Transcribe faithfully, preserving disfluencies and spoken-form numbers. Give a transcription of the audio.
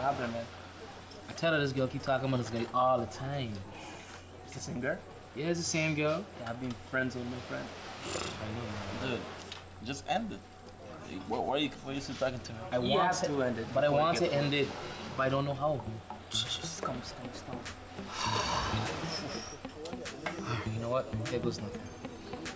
What happened, man? I tell her this girl keep talking about this guy all the time. It's the same girl? Yeah, it's the same girl. Yeah, I've been friends with my friend. I know, man. Dude, just end it. Why, why, are you, why are you still talking to her? I He want has to end it but I before want it to gets end it, but I don't know how. Scum, scum, scum. You know what? There goes nothing.